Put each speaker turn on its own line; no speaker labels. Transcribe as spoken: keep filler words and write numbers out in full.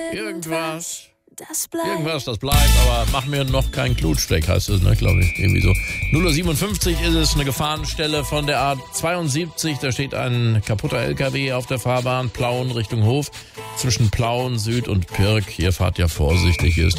Irgendwas.
Das bleibt.
Irgendwas, das bleibt, aber mach mir noch keinen Klutsteck, heißt es, ne, glaube ich, irgendwie so. null Uhr siebenundfünfzig ist es, eine Gefahrenstelle von der A zweiundsiebzig, da steht ein kaputter L K W auf der Fahrbahn, Plauen Richtung Hof, zwischen Plauen, Süd und Pirk, ihr fahrt ja vorsichtig, hier ist die